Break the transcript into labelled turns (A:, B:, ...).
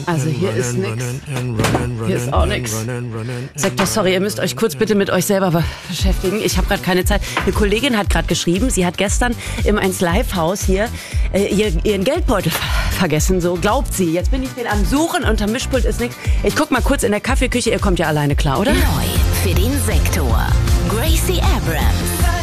A: Also hier ist nix. Hier ist auch nix. Sektor, sorry, ihr müsst euch kurz bitte mit euch selber beschäftigen. Ich habe gerade keine Zeit. Eine Kollegin hat gerade geschrieben, sie hat gestern im 1Live-Haus hier ihren Geldbeutel vergessen. So glaubt sie. Jetzt bin ich den am Suchen. Unterm Mischpult ist nichts. Ich guck mal kurz in der Kaffeeküche. Ihr kommt ja alleine klar, oder?
B: Neu für den Sektor. Gracie Abrams.